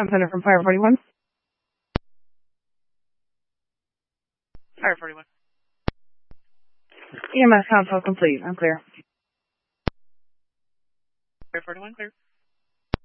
I'm Center from Fire 41. Fire 41. EMS console complete. I'm clear. Fire 41, clear.